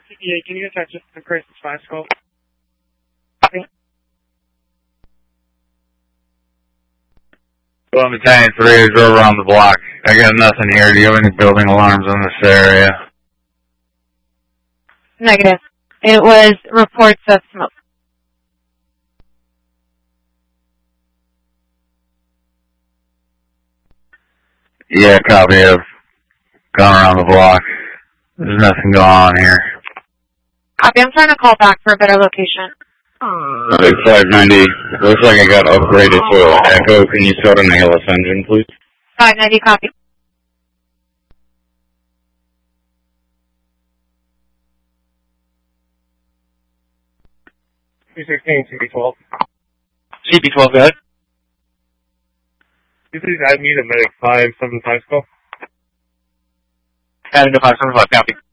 CPA, can you attach the crisis 5 call? Copy. Well, Battalion 3 is over on the block. I got nothing here. Do you have any building alarms in this area? Negative. It was reports of smoke. Yeah, copy. I've gone around the block. There's nothing going on here. Copy. I'm trying to call back for a better location. 590. Looks like I got upgraded to an Echo. Can you start an ALS engine, please? 590, copy. CB12. CB12, go ahead. Can you please add me to medic 575 call? Adding to 575, copy.